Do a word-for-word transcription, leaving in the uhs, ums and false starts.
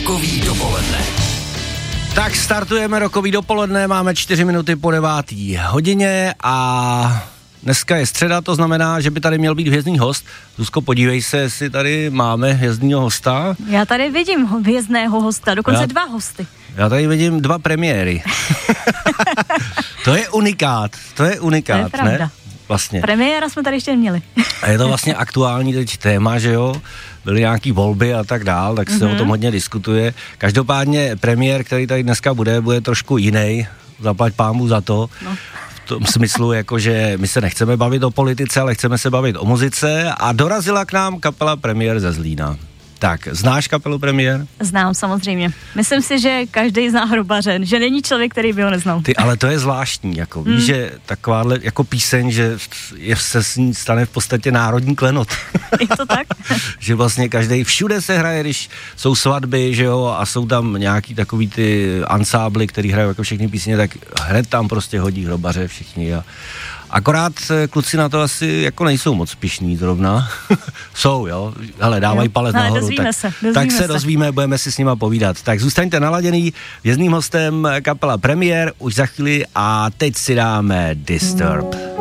Rokový dopoledne. Tak startujeme rokový dopoledne, máme čtyři minuty po devátý hodině a dneska je středa, to znamená, že by tady měl být hvězdný host. Zuzko, podívej se, jestli tady máme hvězdného hosta. Já tady vidím hvězdného hosta, dokonce Já... dva hosty. Já tady vidím dva premiéry. To je unikát, to je unikát, to je pravda. Ne? Vlastně. Premiéra jsme tady ještě neměli. A je to vlastně aktuální teď téma, že jo? Byly nějaký volby a tak dál, tak se mm-hmm. o tom hodně diskutuje. Každopádně premiér, který tady dneska bude, bude trošku jiný. Zaplať pámu za to. No. V tom smyslu, jako, že my se nechceme bavit o politice, ale chceme se bavit o muzice a dorazila k nám kapela Premiér ze Zlína. Tak, znáš kapelu Premiér? Znám, samozřejmě. Myslím si, že každý zná Hrubaře, že není člověk, který by ho neznal. Ty, ale to je zvláštní, jako víš, mm. že takováhle jako píseň, že je, se s ní stane v podstatě národní klenot. Je to tak? Že vlastně každý, všude se hraje, když jsou svatby, že jo, a jsou tam nějaký takový ty ansábly, který hrajou jako všechny písně, tak hned tam prostě hodí Hrubaře všichni a akorát kluci na to asi jako nejsou moc pyšní zrovna. Jsou, jo, hele, dávají palec no, nahoru. Dozvíme tak, se, dozvíme tak se, se dozvíme, budeme si s nima povídat. Tak zůstaňte naladěný, hvězdným hostem kapela Premiér už za chvíli a teď si dáme Disturb.